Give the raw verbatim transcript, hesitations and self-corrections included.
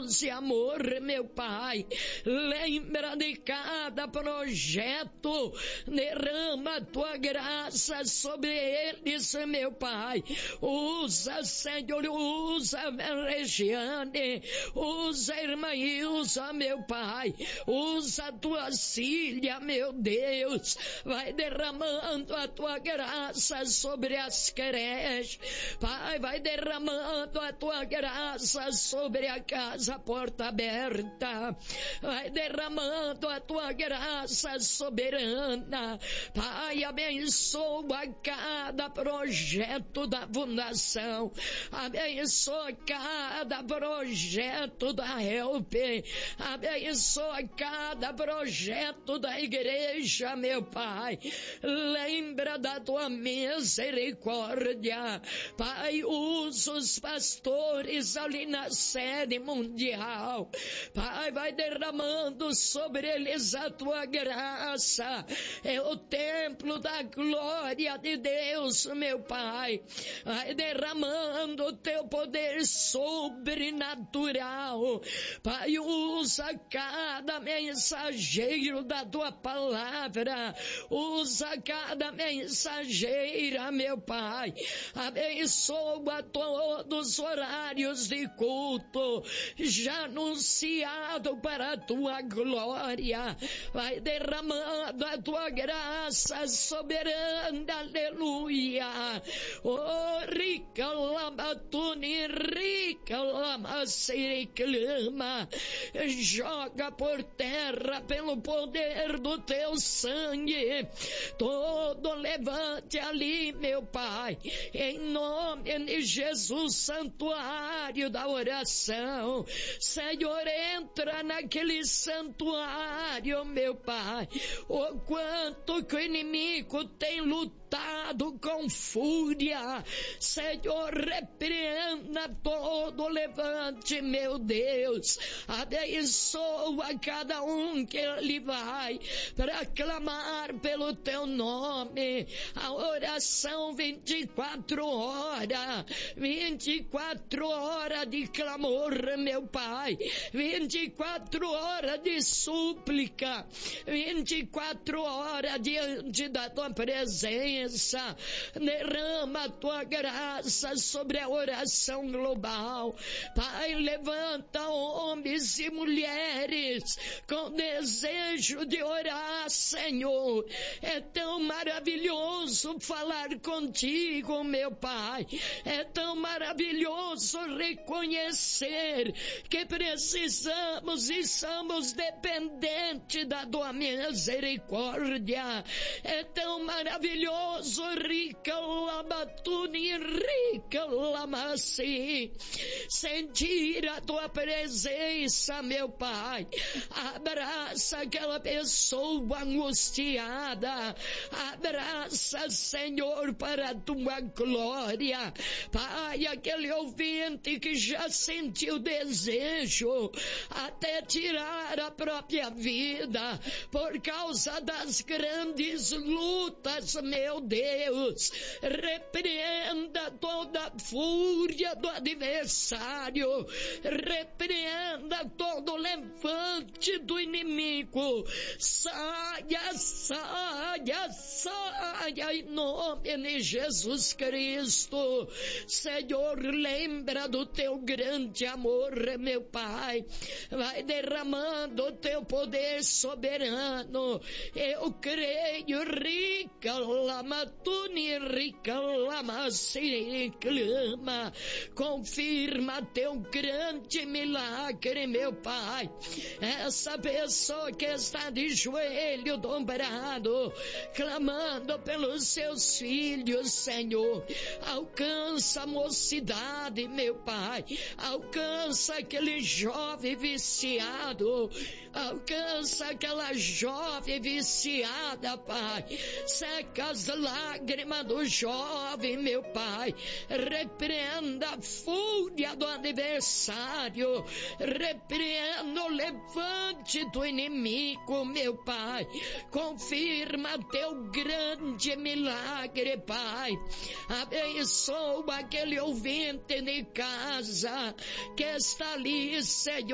luz e amor, meu Pai. Lembra de cada projeto, derrama a tua graça sobre eles, meu Pai. Usa, Senhor, usa a Regiane, usa a irmã Ilza, meu Pai. Usa a tua filha, meu Deus. Vai derramando a tua graça sobre as creches. Pai, vai derramando a tua graça sobre a casa Porta Aberta. Vai derramando a tua graça soberana. Pai, abençoa cada projeto da fundação. Abençoa cada projeto da Help. Abençoa cada projeto da igreja, meu Pai. Lembra da tua misericórdia. Pai, usa os pastores ali na sede mundial. Pai, vai derramando sobre eles a tua graça. É o templo da glória de Deus, meu Pai. Vai derramando o teu poder sobrenatural. Pai, usa cada mensageiro da tua palavra. Usa cada mensageira, meu Pai. Abençoa todos os horários de culto já anunciado para a tua glória. Vai derramando a tua graça soberana, aleluia. Oh, rica lamatuni, rica lamacericlama. Joga por terra pelo poder do teu sangue todo levante ali, meu Pai, em nome de Jesus, santuário da oração. Senhor, entra naquele santuário, meu Pai. O quanto que o inimigo tem lutado com fúria, Senhor, repreenda todo levante, meu Deus. Abençoa cada um que ele vai para clamar pelo teu nome. A oração vinte e quatro horas, vinte e quatro horas de clamor, meu Pai, vinte e quatro horas de súplica, vinte e quatro horas diante da tua presença. Derrama a tua graça sobre a oração global. Pai, levanta homens e mulheres com desejo de orar, Senhor. É tão maravilhoso falar contigo, meu Pai. É tão maravilhoso reconhecer que precisamos e somos dependentes da tua misericórdia. É tão maravilhoso, rica lamatuni, rica lamaci, sentir a tua presença, meu Pai. Abraça aquela pessoa angustiada. Abraça, Senhor, para a tua glória. Pai, aquele ouvinte que já sentiu desejo até tirar a própria vida por causa das grandes lutas, meu Deus, repreenda toda a fúria do adversário, repreenda todo levante do inimigo. Saia, saia, saia em nome de Jesus Cristo. Senhor, lembra do teu grande amor, meu Pai. Vai derramando o teu poder soberano. Eu creio, rica lamatuni, rica lamaci, clama. Confirma teu grande milagre, meu Pai. Essa pessoa que está de joelho dobrado, clamando pelos seus filhos, Senhor, alcança a mocidade, meu Pai. Alcança aquele jovem viciado, alcança aquela jovem viciada, Pai. Seca as lágrimas do jovem, meu Pai. Repreenda a fúria do adversário, repreenda o levante do inimigo, meu Pai. Confirma teu grande milagre, Pai. Abençoa aquele ouvinte de casa que está ali, Senhor,